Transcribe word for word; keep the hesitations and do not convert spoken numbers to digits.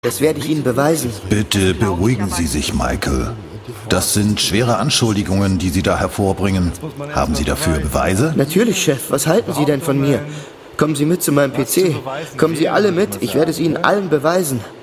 Das werde ich Ihnen beweisen. Bitte beruhigen Sie sich, Michael. Das sind schwere Anschuldigungen, die Sie da hervorbringen. Haben Sie dafür Beweise? Natürlich, Chef. Was halten Sie denn von mir? Kommen Sie mit zu meinem P C. Kommen Sie alle mit. Ich werde es Ihnen allen beweisen.